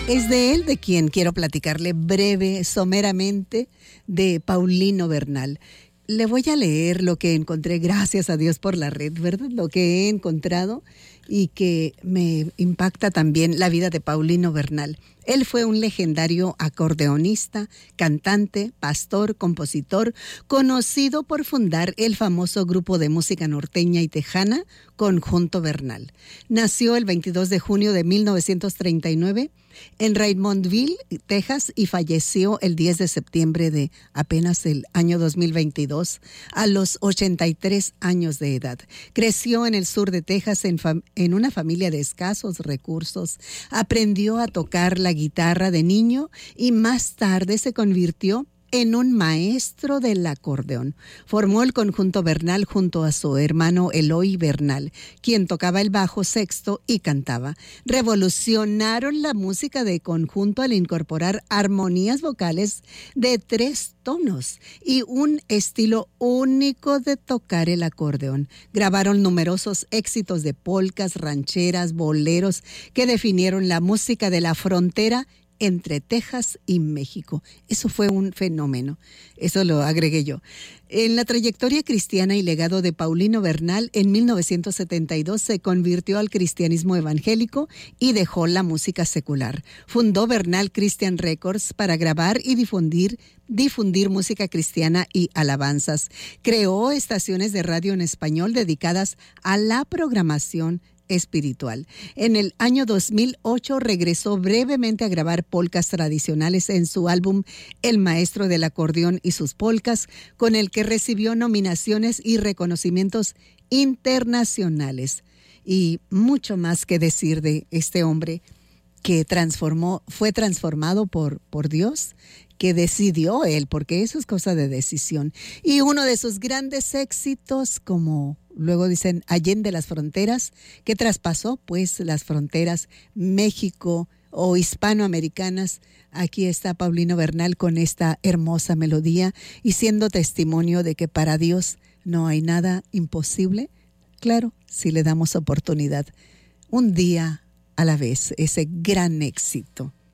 Es de él de quien quiero platicarle breve, someramente, de Paulino Bernal. Le voy a leer lo que encontré, gracias a Dios por la red, ¿verdad? Lo que he encontrado y que me impacta también la vida de Paulino Bernal. Él fue un legendario acordeonista, cantante, pastor, compositor, conocido por fundar el famoso grupo de música norteña y tejana, Conjunto Bernal. Nació el 22 de junio de 1939 en Raymondville, Texas, y falleció el 10 de septiembre de apenas el año 2022, a los 83 años de edad. Creció en el sur de Texas en una familia de escasos recursos. Aprendió a tocar la guitarra de niño y más tarde se convirtió en un maestro del acordeón. Formó el Conjunto Bernal junto a su hermano Eloy Bernal, quien tocaba el bajo sexto y cantaba. Revolucionaron la música de conjunto al incorporar armonías vocales de 3 tonos y un estilo único de tocar el acordeón. Grabaron numerosos éxitos de polcas, rancheras, boleros que definieron la música de la frontera entre Texas y México. Eso fue un fenómeno. Eso lo agregué yo. En la trayectoria cristiana y legado de Paulino Bernal, en 1972 se convirtió al cristianismo evangélico y dejó la música secular. Fundó Bernal Christian Records para grabar y difundir música cristiana y alabanzas. Creó estaciones de radio en español dedicadas a la programación espiritual. En el año 2008 regresó brevemente a grabar polcas tradicionales en su álbum El Maestro del Acordeón y sus polcas, con el que recibió nominaciones y reconocimientos internacionales. Y mucho más que decir de este hombre que fue transformado por Dios, que decidió él, porque eso es cosa de decisión. Y uno de sus grandes éxitos, como luego dicen, Allende las fronteras, que traspasó pues las fronteras México o hispanoamericanas. Aquí está Paulino Bernal con esta hermosa melodía y siendo testimonio de que para Dios no hay nada imposible. Claro, si le damos oportunidad. Un día a la vez, ese gran éxito.